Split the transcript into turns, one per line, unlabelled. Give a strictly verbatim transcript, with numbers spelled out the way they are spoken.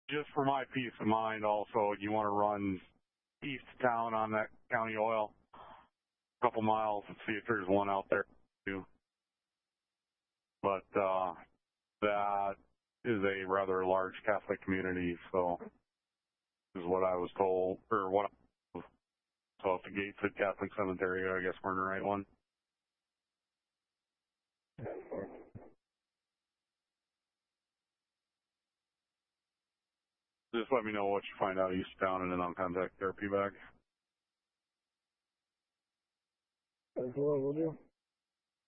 just for my peace of mind, also, you want to run east of town on that county oil, a couple miles, and see if there's one out there too. But uh, that is a rather large Catholic community, so is what I was told, or what. I, so if the gates at Catholic Cemetery, I guess we're in the right one. Just let me know what you find out east of town, and then I'll contact therapy back.
That's what we'll do.